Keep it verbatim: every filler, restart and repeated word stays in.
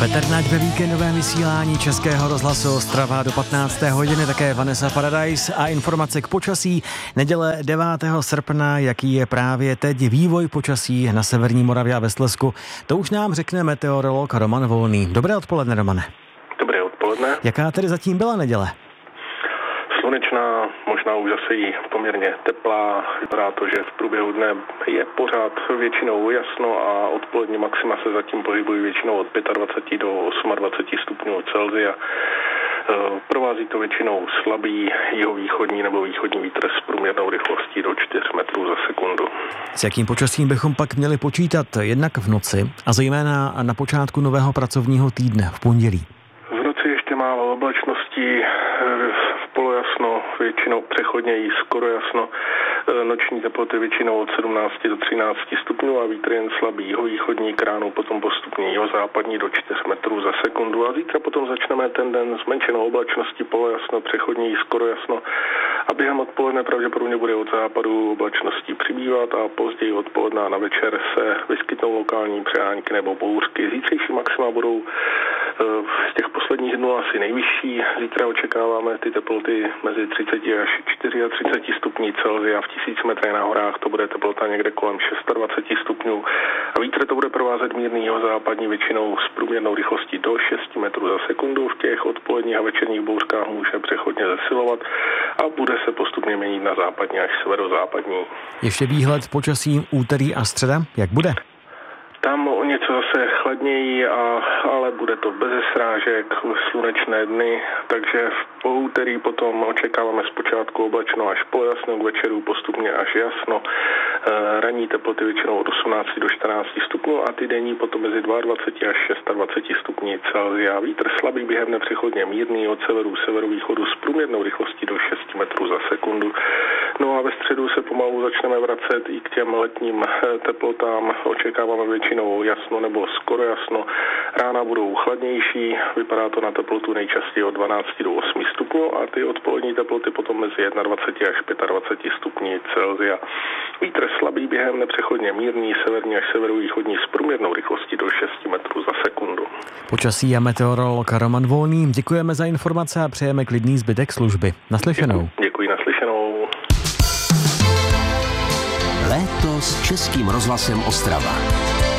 Petr Nať ve víkendovém vysílání Českého rozhlasu Ostrava do patnácté hodiny, také Vanessa Paradise a informace k počasí. Neděle devátého srpna, jaký je právě teď vývoj počasí na severní Moravě a ve Slezsku, to už nám řekne meteorolog Roman Volný. Dobré odpoledne, Romane. Dobré odpoledne. Jaká tedy zatím byla neděle? Slunečná, možná už zase jí poměrně teplá. Vypadá to, že v průběhu dne je pořád většinou jasno a odpolední maxima se zatím pohybují většinou od dvacet pět do dvacet osm stupňů Celsia. Provází to většinou slabý jihovýchodní nebo východní vítr s průměrnou rychlostí do čtyři metrů za sekundu. S jakým počasím bychom pak měli počítat jednak v noci a zejména na počátku nového pracovního týdne v pondělí? V noci ještě málo oblačností, v polojasno, většinou přechodně i skoro jasno. Noční teploty většinou od sedmnáct do třináct stupňů a vítr jen slabý jihovýchodní, k ránu potom postupně jihozápadní do čtyři metrů za sekundu. A zítra potom začneme ten den s menšinou oblačností, polojasno, přechodně i skoro jasno. A během odpoledne pravděpodobně bude od západu oblačností přibývat a později odpoledne na večer se vyskytnou lokální přehánky nebo bouřky. Zítřejší maxima budou z těch posledních dnů asi nejvyšší. Zítra očekáváme ty teploty mezi třicet až třicet čtyři stupní Celsia. V tisíc metrech na horách to bude teplota někde kolem dvacet šest stupňů. A vítr to bude provázet mírný jihozápadní většinou s průměrnou rychlostí do šest metrů za sekundu. V těch odpoledních a večerních bouřkách může přechodně zesilovat a bude se postupně měnit na západní až severozápadní. Ještě výhled počasí úterý a středa, jak bude? Tam o něco zase chladněji, a, ale bude to bez srážek, slunečné dny, takže v úterý potom očekáváme zpočátku oblačno až polojasno, k večeru postupně až jasno. E, ranní teploty většinou od osmnáct do čtrnáct stupňů a ty denní potom mezi dvacet dva až dvacet šest stupňů Celsia. Vítr slabý během nepřechodně mírný od severu severovýchodu s průměrnou rychlostí do šest metrů za sekundu. No a ve středu se pomalu začneme vracet i k těm letním teplotám. Očekáváme většinou jasno nebo skoro jasno. Rána budou chladnější, vypadá to na teplotu nejčastěji od dvanáct do osmi stupňů a ty odpolední teploty potom mezi dvacet jedna až dvacet pět stupňů Celsia. Vítr slabý během nepřechodně mírný, severní až severovýchodní s průměrnou rychlostí do šest metrů za sekundu. Počasí a meteorolog Roman Volný, děkujeme za informace a přejeme klidný zbytek služby. Naslyšenou. Děkuji, naslyšenou. Léto s Českým rozhlasem Ostrava.